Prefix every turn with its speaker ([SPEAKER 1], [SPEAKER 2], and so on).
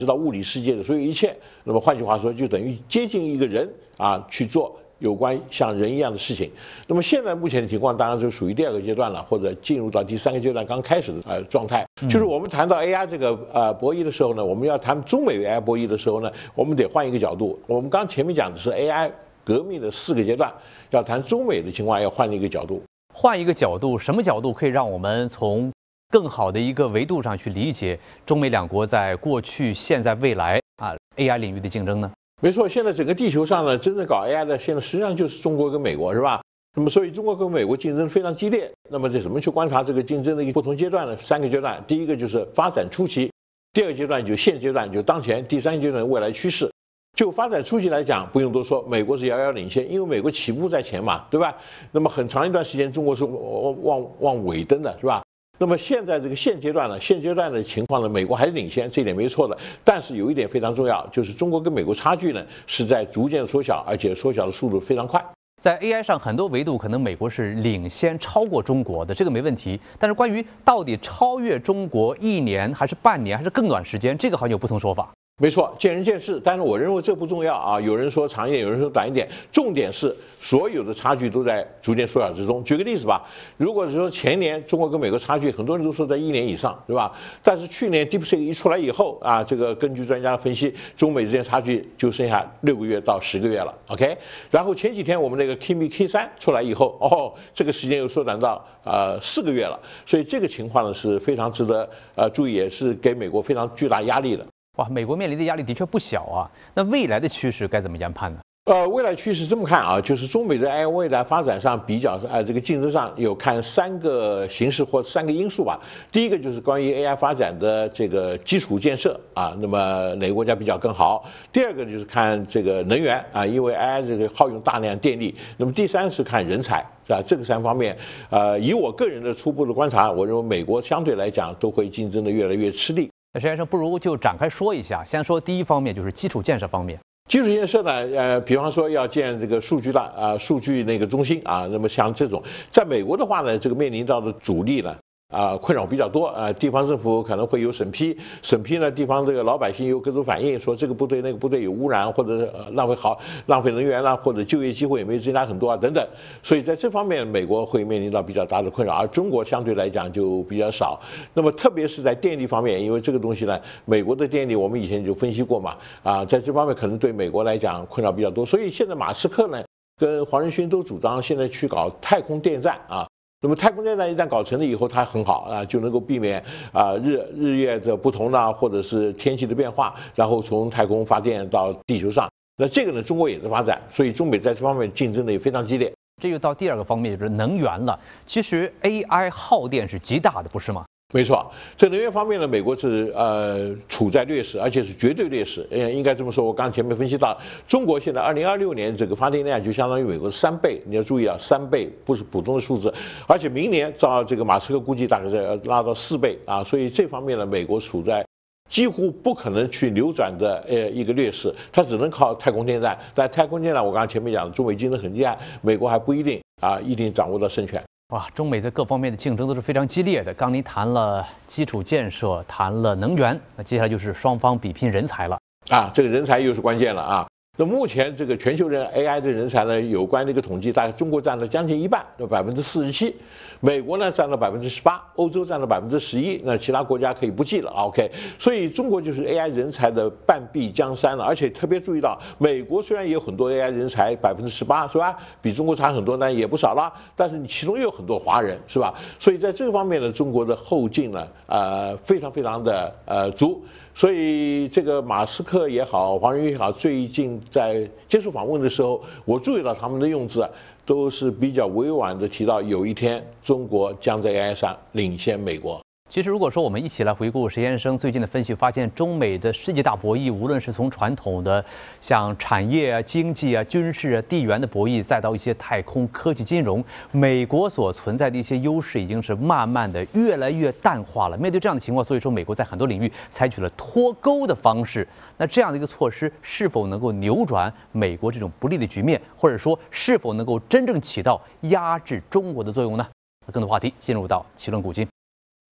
[SPEAKER 1] 知道物理世界的所有一切。那么换句话说，就等于接近一个人啊去做有关像人一样的事情。那么现在目前的情况当然就属于第2个阶段了，或者进入到第3个阶段刚开始的状态。就是我们谈到 AI 这个博弈的时候呢，我们要谈中美 AI 博弈的时候呢，我们得换一个角度。我们刚前面讲的是 AI 革命的4个阶段，要谈中美的情况要换一个角度。
[SPEAKER 2] 换一个角度，什么角度可以让我们从更好的一个维度上去理解中美两国在过去、现在、未来AI 领域的竞争呢？
[SPEAKER 1] 没错，现在整个地球上呢，真正搞 AI 的现在实际上就是中国跟美国，是吧？那么所以中国跟美国竞争非常激烈。那么这怎么去观察这个竞争的一个不同阶段呢？3个阶段，第一个就是发展初期，第2个阶段就现阶段就当前，第3个阶段未来趋势。就发展初期来讲，不用多说，美国是遥遥领先，因为美国起步在前嘛，对吧？那么很长一段时间，中国是往尾蹬的，是吧？那么现在这个现阶段的情况呢，美国还是领先，这一点没错的。但是有一点非常重要，就是中国跟美国差距呢是在逐渐缩小，而且缩小的速度非常快。
[SPEAKER 2] 在 AI 上很多维度，可能美国是领先超过中国的，这个没问题。但是关于到底超越中国1年还是半年还是更短时间，这个好像有不同说法。
[SPEAKER 1] 没错，见仁见智，但是我认为这不重要啊。有人说长一点，有人说短一点，重点是所有的差距都在逐渐缩小之中。举个例子吧，如果说前年中国跟美国差距，很多人都说在1年以上，对吧？但是去年 DeepSeek 一出来以后啊，这个根据专家的分析，中美之间差距就剩下6个月到10个月了 ，OK？ 然后前几天我们那个 Kimi K3 出来以后，这个时间又缩短到4个月了，所以这个情况呢是非常值得注意，也是给美国非常巨大压力的。
[SPEAKER 2] 哇，美国面临的压力的确不小啊。那未来的趋势该怎么研判呢？
[SPEAKER 1] 未来趋势这么看啊，就是中美在 AI 未来发展上比较这个竞争上有看3个形势或3个因素吧。第一个就是关于 AI 发展的这个基础建设啊，那么哪个国家比较更好？第2个就是看这个能源啊，因为 AI 这个耗用大量电力。那么第3是看人才啊，这个3方面，以我个人的初步的观察，我认为美国相对来讲都会竞争的越来越吃力。
[SPEAKER 2] 那石先生，不如就展开说一下。先说第一方面，就是基础建设方面。
[SPEAKER 1] 基础建设呢，比方说要建这个数据那个中心啊，那么像这种，在美国的话呢，这个面临到的阻力呢，困扰比较多地方政府可能会有审批呢，地方这个老百姓有各种反应，说这个部队那个部队有污染或者浪费能源啦，或者就业机会也没增加很多啊等等，所以在这方面美国会面临到比较大的困扰，而中国相对来讲就比较少。那么特别是在电力方面，因为这个东西呢，美国的电力我们以前就分析过嘛，在这方面可能对美国来讲困扰比较多，所以现在马斯克呢跟黄仁勋都主张现在去搞太空电站啊。那么太空电站一旦搞成了以后，它很好就能够避免日月的不同啦，或者是天气的变化，然后从太空发电到地球上。那这个呢，中国也在发展，所以中美在这方面竞争的也非常激烈。
[SPEAKER 2] 这就到第2个方面，就是能源了。其实 AI 耗电是极大的，不是吗？
[SPEAKER 1] 没错，在能源方面呢，美国是处在劣势，而且是绝对劣势。应该这么说，我刚前面分析到，中国现在2026年这个发电量就相当于美国的3倍，你要注意啊，3倍不是普通的数字，而且明年照这个马斯克估计大概是要拉到4倍啊，所以这方面呢，美国处在几乎不可能去扭转的一个劣势，它只能靠太空电站。但太空电站我刚刚前面讲的，中美竞争很厉害，美国还不一定一定掌握到胜权。
[SPEAKER 2] 哇，中美在各方面的竞争都是非常激烈的。刚您谈了基础建设，谈了能源，那接下来就是双方比拼人才了。
[SPEAKER 1] 这个人才又是关键了啊。那目前这个全球AI 的人才呢，有关的一个统计，大概中国占了将近一半，47%，美国呢占了18%，欧洲占了11%，那其他国家可以不计了 OK。所以中国就是 AI 人才的半壁江山了，而且特别注意到，美国虽然也有很多 AI 人才18%是吧，比中国差很多呢，也不少了，但是你其中又有很多华人是吧？所以在这个方面呢，中国的后劲呢，非常非常的足。所以这个马斯克也好，黄仁勋也好，最近在接受访问的时候，我注意到他们的用字都是比较委婉的提到，有一天中国将在 AI 上领先美国。
[SPEAKER 2] 其实，如果说我们一起来回顾石先生最近的分析，发现中美的世界大博弈，无论是从传统的像产业啊、经济啊、军事啊、地缘的博弈，再到一些太空、科技、金融，美国所存在的一些优势已经是慢慢的越来越淡化了。面对这样的情况，所以说美国在很多领域采取了脱钩的方式。那这样的一个措施，是否能够扭转美国这种不利的局面，或者说是否能够真正起到压制中国的作用呢？更多话题进入到奇论古今。